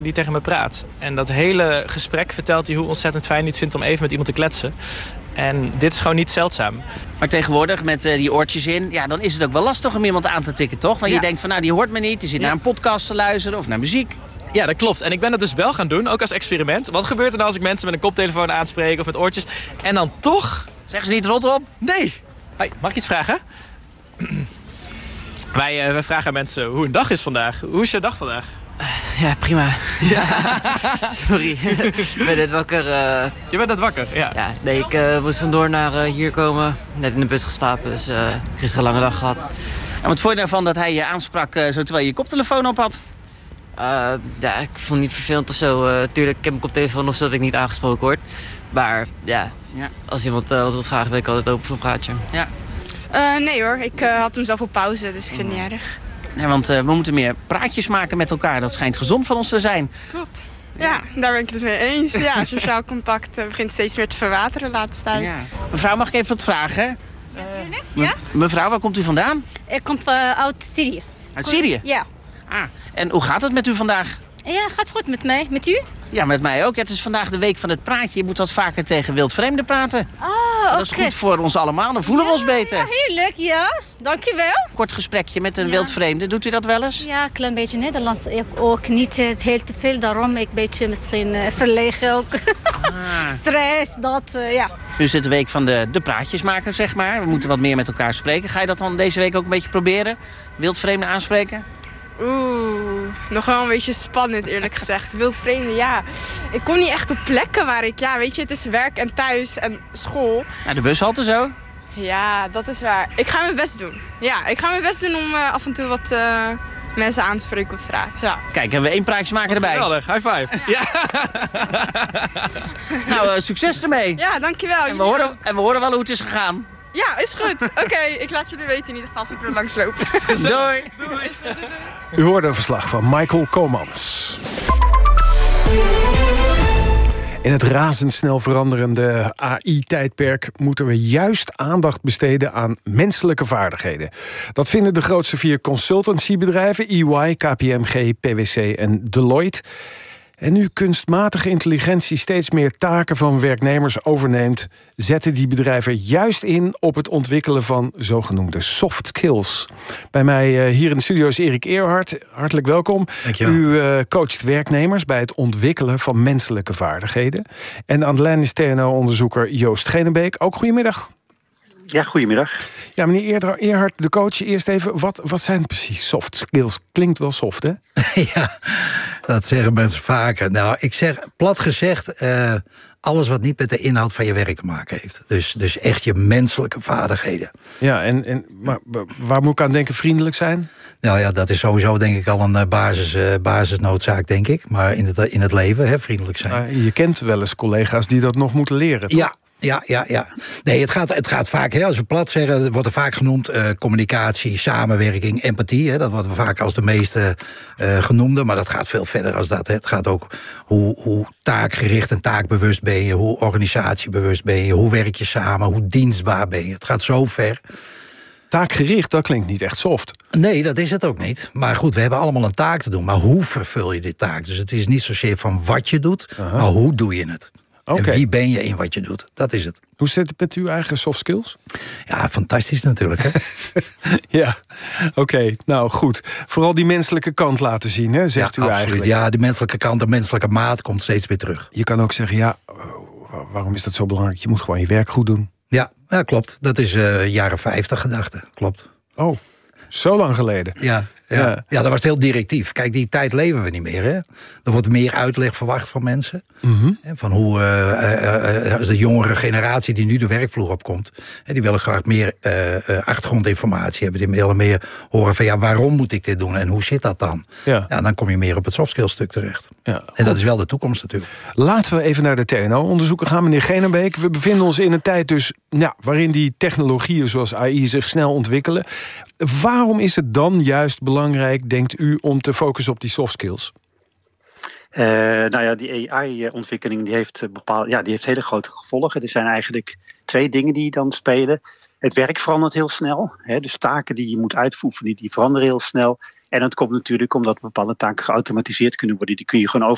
die tegen me praat. En dat hele gesprek vertelt hij hoe ontzettend fijn hij het vindt om even met iemand te kletsen. En dit is gewoon niet zeldzaam. Maar tegenwoordig met die oortjes in, ja, dan is het ook wel lastig om iemand aan te tikken, toch? Want je denkt van, nou, die hoort me niet. Die zit naar een podcast te luisteren of naar muziek. Ja, dat klopt. En ik ben dat dus wel gaan doen, ook als experiment. Wat gebeurt er nou als ik mensen met een koptelefoon aanspreek of met oortjes en dan toch... Zeggen ze niet rot op? Nee! Hoi, mag ik iets vragen? Wij vragen aan mensen hoe hun dag is vandaag. Hoe is je dag vandaag? Ja, prima. Ja. Sorry, ik ben net wakker. Je bent net wakker, ja. Ja, nee, ik moest vandoor naar hier komen. Net in de bus geslapen, dus gisteren een lange dag gehad. En wat vond je ervan dat hij je aansprak zo terwijl je je koptelefoon op had? Ja, ik vond het niet vervelend of zo. Tuurlijk, ik heb mijn koptelefoon of zodat ik niet aangesproken word. Maar ja, als iemand wat wil vragen, ben ik altijd open voor een praatje. Ja. Nee hoor, ik had hem zelf op pauze, dus ik vind het niet erg. Ja, want we moeten meer praatjes maken met elkaar. Dat schijnt gezond van ons te zijn. Klopt. Ja, daar ben ik het mee eens. Ja, sociaal contact begint steeds meer te verwateren de laatste tijd. Ja. Mevrouw, mag ik even wat vragen? Ja? Mevrouw, waar komt u vandaan? Ik kom uit Syrië. Uit Syrië? Ja. Ah, en hoe gaat het met u vandaag? Ja, gaat goed met mij. Met u? Ja, met mij ook. Het is vandaag de week van het praatje. Je moet wat vaker tegen wildvreemden praten. Ah, Dat is goed voor ons allemaal. Dan voelen we ons beter. Ja, heerlijk, ja. Dankjewel. Kort gesprekje met een wildvreemde. Doet u dat wel eens? Ja, een klein beetje Nederlands. Ik ook niet heel te veel. Daarom ik een beetje misschien verlegen ook. Stress, dat, ja. Nu is het de week van de praatjesmaker, zeg maar. We moeten wat meer met elkaar spreken. Ga je dat dan deze week ook een beetje proberen? Wildvreemden aanspreken? Nog wel een beetje spannend eerlijk gezegd. Wildvreemden, ja. Ik kom niet echt op plekken waar ik, ja, weet je, het is werk en thuis en school. Nou, de bushalte zo? Ja, dat is waar. Ik ga mijn best doen. Ja, ik ga mijn best doen om af en toe wat mensen aan te spreken op straat. Ja. Kijk, hebben we 1 praatjesmaker erbij. Geweldig, high five. Ja. Nou, succes ermee. Ja, dankjewel. En we horen wel hoe het is gegaan. Ja, is goed. Oké, ik laat jullie weten in ieder geval als ik weer langs loop. Doei. Doei. Is goed, doei. U hoorde een verslag van Michael Komans. In het razendsnel veranderende AI-tijdperk moeten we juist aandacht besteden aan menselijke vaardigheden. Dat vinden de grootste 4 consultancybedrijven, EY, KPMG, PwC en Deloitte. En nu kunstmatige intelligentie steeds meer taken van werknemers overneemt, zetten die bedrijven juist in op het ontwikkelen van zogenoemde soft skills. Bij mij hier in de studio is Erik Eerhart. Hartelijk welkom. Dankjewel. U coacht werknemers bij het ontwikkelen van menselijke vaardigheden. En aan de lijn is TNO-onderzoeker Joost Genenbeek. Ook goedemiddag. Ja, goedemiddag. Ja, meneer Eerhart, de coach, eerst even, wat zijn precies soft skills? Klinkt wel soft, hè? Ja, dat zeggen mensen vaker. Nou, ik zeg, plat gezegd, alles wat niet met de inhoud van je werk te maken heeft. Dus echt je menselijke vaardigheden. Ja, maar waar moet ik aan denken? Vriendelijk zijn? Nou ja, dat is sowieso denk ik al een basisnoodzaak, denk ik. Maar in het leven, hè, vriendelijk zijn. Maar je kent wel eens collega's die dat nog moeten leren, toch? Ja. Ja. Nee, het gaat vaak, hè, als we plat zeggen, wordt er vaak genoemd communicatie, samenwerking, empathie. Hè, dat wordt vaak als de meeste genoemde, maar dat gaat veel verder als dat. Hè. Het gaat ook hoe taakgericht en taakbewust ben je, hoe organisatiebewust ben je, hoe werk je samen, hoe dienstbaar ben je. Het gaat zo ver. Taakgericht, dat klinkt niet echt soft. Nee, dat is het ook niet. Maar goed, we hebben allemaal een taak te doen. Maar hoe vervul je die taak? Dus het is niet zozeer van wat je doet, maar hoe doe je het? Okay. En wie ben je in wat je doet? Dat is het. Hoe zit het met uw eigen soft skills? Ja, fantastisch natuurlijk. Hè? Ja, oké. Nou goed. Vooral die menselijke kant laten zien, hè, zegt u absoluut. eigenlijk. Ja, die menselijke kant, de menselijke maat komt steeds weer terug. Je kan ook zeggen, ja, waarom is dat zo belangrijk? Je moet gewoon je werk goed doen. Ja, klopt. Dat is jaren 50 gedachte. Klopt. Oh, zo lang geleden. Ja, dat was heel directief. Kijk, die tijd leven we niet meer. Hè? Er wordt meer uitleg verwacht van mensen. Mm-hmm. Van hoe de jongere generatie die nu de werkvloer opkomt, die willen graag meer achtergrondinformatie hebben. Die willen meer horen van waarom moet ik dit doen en hoe zit dat dan? Ja, dan kom je meer op het softskills stuk terecht. Ja, en dat is wel de toekomst natuurlijk. Laten we even naar de TNO-onderzoeken gaan, meneer Genenbeek. We bevinden ons in een tijd dus waarin die technologieën zoals AI zich snel ontwikkelen. Waarom is het dan juist belangrijk, denkt u, om te focussen op die soft skills? Die AI-ontwikkeling die heeft hele grote gevolgen. Er zijn eigenlijk 2 dingen die dan spelen. Het werk verandert heel snel. Dus taken die je moet uitvoeren, die veranderen heel snel. En dat komt natuurlijk omdat bepaalde taken geautomatiseerd kunnen worden. Die kun je gewoon